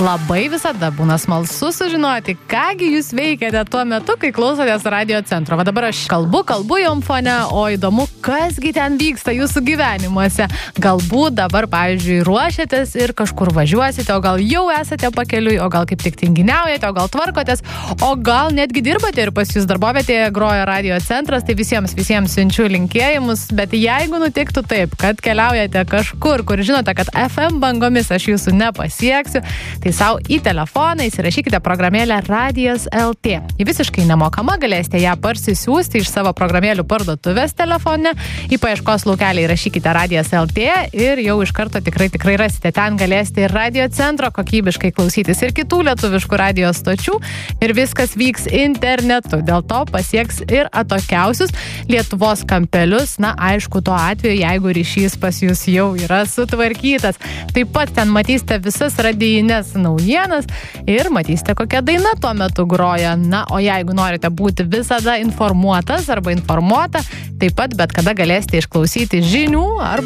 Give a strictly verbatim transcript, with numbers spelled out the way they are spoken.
Labai visada būna smalsu sužinoti, kągi jūs veikiate tuo metu, kai klausotės Radio Centro. Va dabar aš kalbu, kalbu jom fone, o įdomu, kasgi ten vyksta jūsų gyvenimuose. Galbūt dabar, pavyzdžiui, ruošiatės ir kažkur važiuosite, o gal jau esate pakeliui, o gal kaip tik tinginiaujate, o gal tvarkotės, o gal netgi dirbate ir pas jūs darbovietėje groja Radio Centras, tai visiems, visiems siunčiu linkėjimus, bet jeigu nutiktų taip, kad keliaujate kažkur, kur žinote, kad F M bangomis aš jūsų nepasieksiu, tai savo į telefoną įsirašykite programėlę Radijas L T. Ji visiškai nemokama, galėsite ją parsisiųsti iš savo programėlių parduotuvės telefone. Į paieškos laukelį įrašykite Radijas L T ir jau iš karto tikrai, tikrai rasite. Ten galėsite ir Radio Centro kokybiškai klausytis ir kitų lietuviškų radio stočių ir viskas vyks internetu. Dėl to pasieks ir atokiausius Lietuvos kampelius. Na, aišku, tuo atveju, jeigu ryšys pas jūs jau yra sutvarkytas. Taip pat ten matysite visas radijines naujienas ir matysite, kokia daina tuo metu groja. Na, o jeigu norite būti visada informuotas arba informuota, taip pat bet kada galėsite išklausyti žinių arba